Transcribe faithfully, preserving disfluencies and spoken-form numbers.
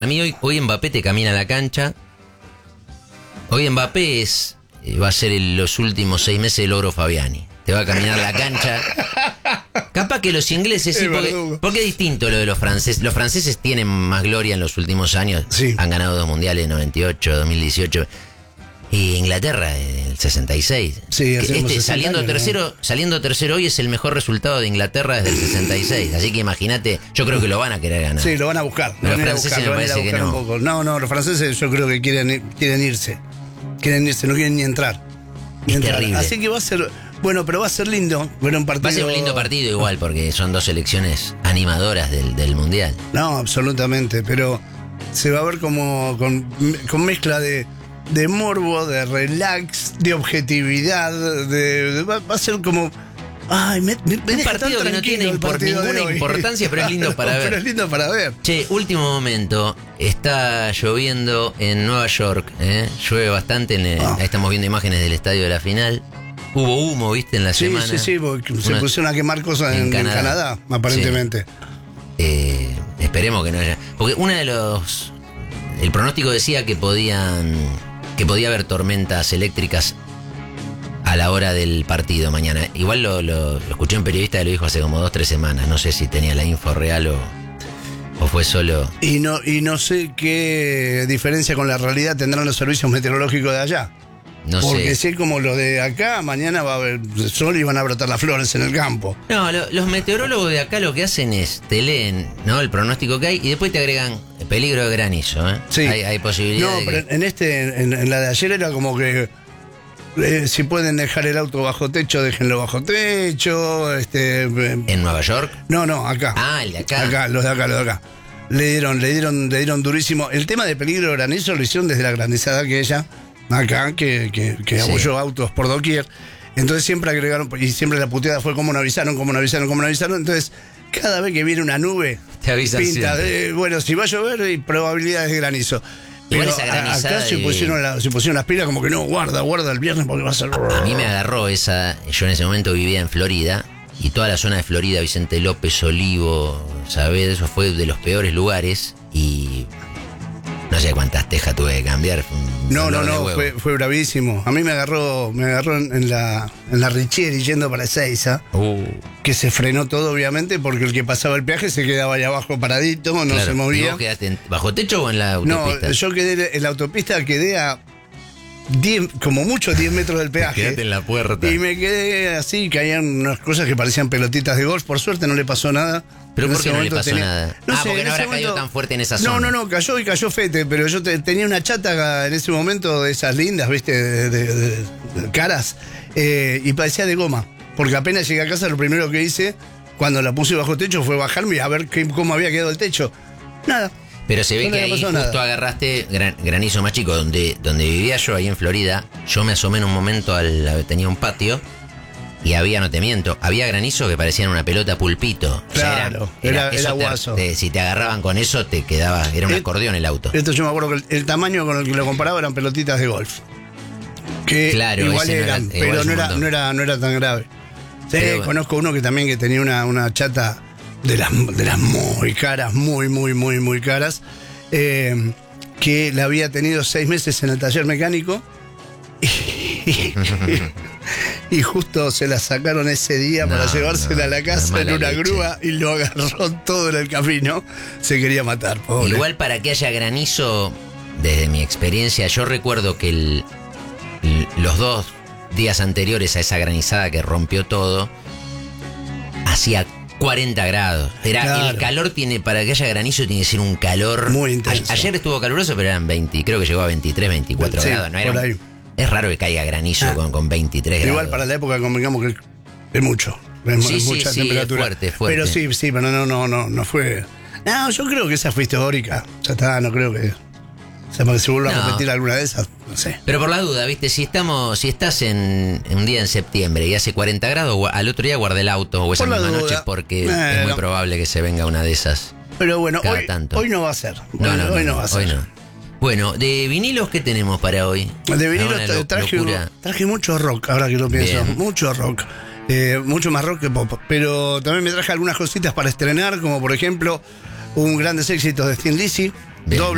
mí hoy, hoy Mbappé te camina la cancha. Hoy Mbappé es, va a ser en los últimos seis meses el Logro Fabiani. Te va a caminar la cancha. Capaz que los ingleses sí, porque, porque es distinto lo de los franceses. Los franceses tienen más gloria en los últimos años. Sí. Han ganado dos mundiales en noventa y ocho, dos mil dieciocho. Y Inglaterra en el sesenta y seis. Sí, este, saliendo años, tercero, ¿no? Saliendo tercero hoy es el mejor resultado de Inglaterra desde el sesenta y seis. Así que imagínate, yo creo que lo van a querer ganar. Sí, lo van a buscar. Pero los franceses buscar, me parece que no. No, no, los franceses yo creo que quieren, quieren irse. Quieren irse, no quieren ni entrar. Ni es entrar. terrible. Así que va a ser, bueno, pero va a ser lindo. Ver un partido. Va a ser un lindo partido igual, porque son dos selecciones animadoras del, del Mundial. No, absolutamente, pero se va a ver como con, con mezcla de, de morbo, de relax, de objetividad, de, de- va, va a ser como... Ay, me, me, me Un deja tan partido que no tranquilo tiene el por partido de ninguna hoy. importancia, pero es lindo para ver. Pero es lindo para ver. Che, último momento. Está lloviendo en Nueva York. ¿eh? Llueve bastante. En el- Ah. Ahí estamos viendo imágenes del estadio de la final. Hubo humo, viste, en la Sí, semana. sí, sí, porque se Una- pusieron a quemar cosas en, en en Canadá. Canadá, aparentemente. Eh, esperemos que no haya. Porque una de los. El pronóstico decía que podían. Que podía haber tormentas eléctricas a la hora del partido mañana. Igual lo, lo- lo escuché un periodista que lo dijo hace como dos, tres semanas. No sé si tenía la info real o, o fue solo. Y no, y no sé qué diferencia con la realidad tendrán los servicios meteorológicos de allá. No Porque sé. sé como los de acá, mañana va a haber sol y van a brotar las flores en el campo. No, lo- los meteorólogos de acá lo que hacen es te leen, ¿no? El pronóstico que hay y después te agregan peligro de granizo, ¿eh? Sí. Hay, hay posibilidad No, de pero que... en este, en, en la de ayer era como que eh, si pueden dejar el auto bajo techo, déjenlo bajo techo. Este, eh, ¿En Nueva York? no, no, acá. Ah, el de acá. Acá, los de acá, los de acá. Le dieron, le dieron, le dieron durísimo. El tema de peligro de granizo lo hicieron desde la granizada que ella, acá, que, que, que Sí. abolló autos por doquier. Entonces siempre agregaron, y siempre la puteada fue cómo no avisaron, cómo no avisaron, cómo no avisaron. Entonces, cada vez que viene una nube, Te avisan pinta siempre. de, bueno, si va a llover, hay probabilidades de granizo. Igual Pero esa a- granizada acá se de- pusieron, la- se pusieron las pilas como que no, guarda, guarda el viernes porque va a ser... A mí me agarró esa... Yo en ese momento vivía en Florida y toda la zona de Florida, Vicente López, Olivo, ¿sabes? Eso fue de los peores lugares y... No sé cuántas tejas tuve que cambiar. fue un No, no, dolor de no, huevo. fue, fue bravísimo. A mí me agarró, me agarró en, en la, en la Richieri yendo para Ezeiza, Uh, que se frenó todo obviamente porque el que pasaba el peaje se quedaba allá abajo paradito, no claro. se ¿Y movía. vos quedaste en- bajo techo o en la No, autopista? yo quedé en la autopista, quedé a diez, como mucho diez metros del peaje. Quedaste en la puerta. Y me quedé así, caían unas cosas que parecían pelotitas de golf. Por suerte no le pasó nada. ¿Pero En por ese qué no le momento pasó tenía- nada? Ah, porque en no ese habrá caído tan fuerte en esa No, zona. no, no, cayó y cayó fete, pero yo te- tenía una chata en ese momento de esas lindas, viste, de, de- de- de caras, eh, y parecía de goma. Porque apenas llegué a casa, lo primero que hice, cuando la puse bajo techo, fue bajarme y a ver qué- cómo había quedado el techo. Nada. Pero se ve No que le ahí pasó justo nada. agarraste gran- granizo más chico. Donde, donde vivía yo, ahí en Florida, yo me asomé en un momento, al, tenía un patio y había, no te miento, había granizo que parecían una pelota pulpito. O sea, Claro, era- eso era te- guaso. te- si te agarraban con eso, te quedaba, era un Eh, acordeón el auto. Esto yo me acuerdo que el, el tamaño con el que lo comparaba eran pelotitas de golf. Que Claro, igual ese no era- eran, igual pero es un no era, montón. no, era, no era tan grave. Sí, Pero- conozco uno que también que tenía una, una chata de las, de las muy caras, muy, muy, muy, muy caras, eh, que la había tenido seis meses en el taller mecánico y, y justo se la sacaron ese día No, para llevársela no, a la no, casa en mala una leche. grúa y lo agarró todo en el camino. Se quería matar, pobre. Igual para que haya granizo, desde mi experiencia, yo recuerdo que el- l- los dos días anteriores a esa granizada que rompió todo, hacía cuarenta grados. Era, Claro. el calor tiene, para que haya granizo tiene que ser un calor... Muy intenso. A- ayer estuvo caluroso, pero eran veinte, creo que llegó a veintitrés, veinticuatro Sí, grados. No era por un- ahí. Es raro que caiga granizo Ah. con, con veintitrés grados. Igual para la época convengamos que es mucho. Es Sí, mu- sí, mucha sí, temperatura. es fuerte, es fuerte. Pero sí, sí, pero no, no, no, no fue. No, yo creo que esa fue histórica. Ya está, no creo que. O sea, porque se vuelva No. a repetir alguna de esas, no sé. Pero por la duda, viste, si estamos, si estás en, en un día en septiembre y hace cuarenta grados, gua- al otro día guarda el auto o esa Por la misma duda. noche porque Eh, es muy no. probable que se venga una de esas. Pero bueno, Cada hoy, tanto. hoy no va a ser. No, hoy, no, no, hoy no va a ser. hoy no. Bueno, de vinilos, ¿qué tenemos para hoy? De vinilo Alguna tra- lo- traje, locura. traje mucho rock, ahora que lo pienso. Bien. Mucho rock. Eh, mucho más rock que pop. Pero también me traje algunas cositas para estrenar, como por ejemplo un grandes éxitos de Thin Lizzy. Bien. Doble